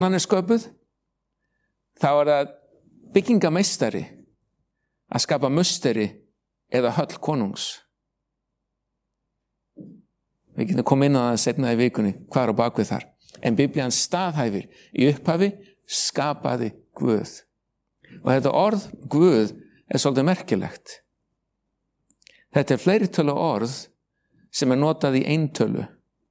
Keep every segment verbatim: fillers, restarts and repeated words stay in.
hann er sköpuð, þá er það byggingameistari að skapa musteri eða höll konungs. Við getum komið inn á það seinna í vikunni, hvað er á bakvið þar. En Biblían staðhæfir, í upphafi skapaði Guð. Og þetta orð Guð er svolítið merkilegt. Þetta er fleirtölu orð sem er notað í eintölu.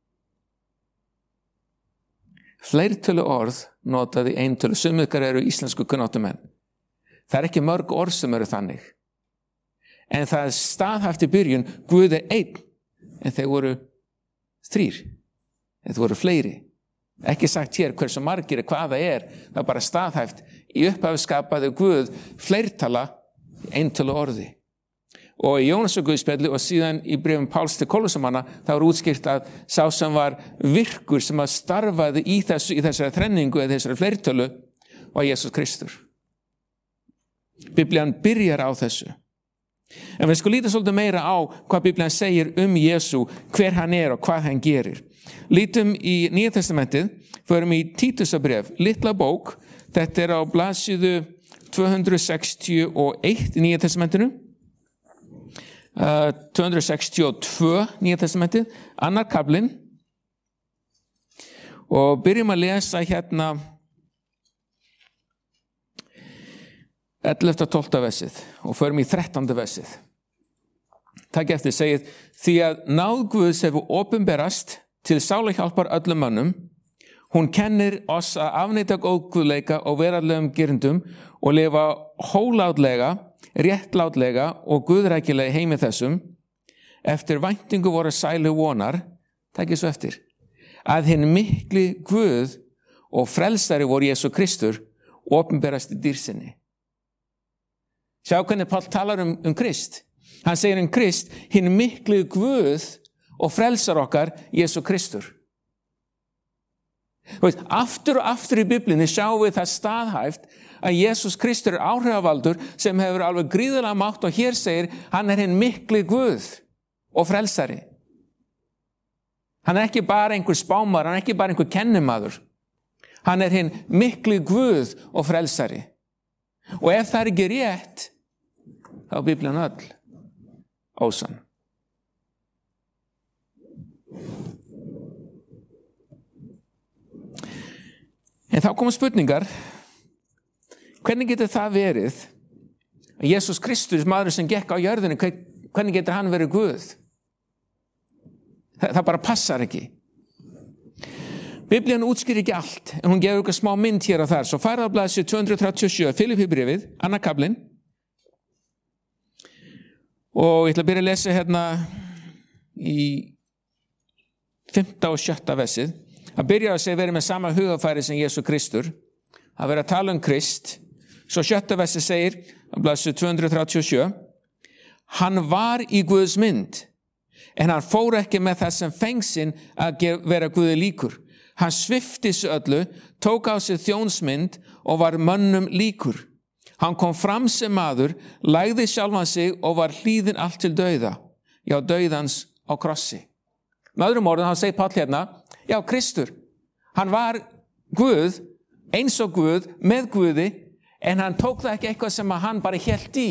Fleirtölu orð notað í eintölu. Sumir eru íslensku kunnáttumenn. Það er ekki mörg orð sem eru þannig. En það er staðhæft í byrjun, Guð er einn, en þeir voru þrír. Þeir voru fleiri. Ekki sagt hér hversu margir hvað það er, það er bara staðhæft. Í upphafi skapaði Guð fleirtala eintölu orði. Og í Jónasar Guðspjalli og síðan í bréfum Páls til Kólossamanna, þá er útskýrt að sá sem var virkur sem að starfaði í, þessu, í þessari þrenningu eða þessari fleirtölu var Jesús Kristur. Biblían byrjar á þessu. En við sko líta svolítið meira á hvað Biblían segir um Jesú, hver hann er og hvað hann gerir. Lítum í Nýja testamentið, förum í Títusarbréf, litla bók, þetta er á blaðsíðu tvö hundruð sextíu og eitt í Nýja testamentinu, uh, tvö hundruð sextíu og tvö Nýja testamentið, annar kaflinn, og byrjum að lesa hérna ellefta tólfta versið og förum í þrettánda versið. Takk eftir, segið, því að náð Guðs hefur opinberast til sáluhjálpar öllum mönnum, hún kennir oss að afneita góðguðleika og veraldlegum girndum og lifa hólátlega, réttlátlega og guðrækilega heimi þessum, eftir væntingu voru sælu vonar, takk svo eftir, að hinn mikli Guð og frelsari voru Jesú Kristur opinberast í dýrsinni. Sjá hvernig Páll talar um, um Krist. Hann segir um Krist, hinn mikli Guð og frelsar okkar, Jesú Kristur. Veist, aftur og aftur í Biblíunni sjáum við það staðhæft að Jesús Kristur er áhrifavaldur sem hefur alveg gríðarlega mátt og hér segir, hann er hinn mikli Guð og frelsari. Hann er ekki bara einhver spámar, hann er ekki bara einhver kennimaður. Hann er hinn mikli Guð og frelsari. Og ef það er ekki rétt, þá er Biblían öll ósann. En þá koma spurningar, hvernig getur það verið að Jesús Kristus, maður sem gekk á jörðinu, hvernig getur hann verið Guð? Það, það bara passar ekki. Biblían útskýrir ekki allt, en hún gefur okkur smá mynd hér og þar. Svo farið á blaðsíðu tvö hundruð þrjátíu og sjö, Filippíbréfið, annar kaflinn. Og ég ætla að byrja að lesa hérna í fimmta og sjötta versið. Það byrjar að segja verið með sama hugafæri sem Jesú Kristur. Það verið að tala um Krist. Svo sjötta versið segir, á blaðsíðu tvö hundruð þrjátíu og sjö, hann var í Guðs mynd, en hann fór ekki með það sem fengsinn að vera Guði líkur. Hann svipti sig öllu, tók á sig þjónsmynd og var mönnum líkur. Hann kom fram sem maður, lagði sjálfan sig og var hlýðinn allt til dauða. Já, dauðans á krossi. Með öðrum orðum, hann segir Páll hérna, já, Kristur, hann var Guð, eins og Guð, með Guði, en hann tók það ekki eitthvað sem hann bara hélt í.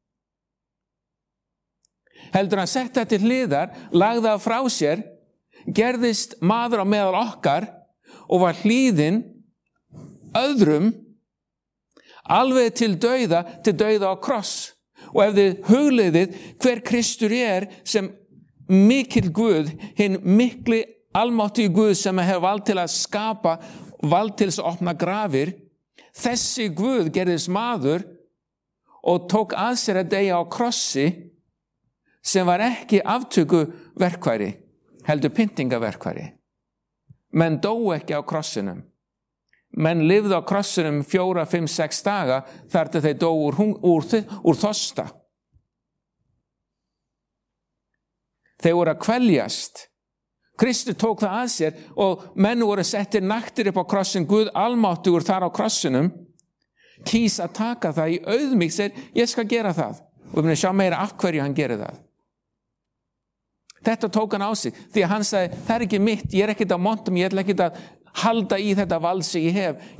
Heldur hann sett þetta til hliðar, lagði það frá sér, gerðist maður á meðal okkar og var hlýðinn öðrum alveg til dauða, til dauða á kross. Og ef þið hugleiðið hver Kristur er sem mikill Guð, hinn mikli almáttigi Guð sem hefur vald til að skapa, vald til að opna grafir, þessi Guð gerðist maður og tók að sér að deyja á krossi sem var ekki aftöku verkværi, heldur pyntingaverkværi. Menn dóu ekki á krossinum. Menn lifðu á krossinum fjóra, fimm, sex daga þar til þeir dóu úr, úr, úr þorsta. Þeir voru að kveljast. Kristur tók það að sér og menn voru settir naktir upp á krossin. Guð almáttugur þar á krossinum kýs að taka það í auðmýkt, segir, ég skal gera það. Og við munum sjá meira af hverju hann gerir það. Þetta tók hann á sig, því að hann sagði, það er ekki mitt, ég er ekkert á montum, ég ætla ekkert að halda í þetta vald sem ég hef.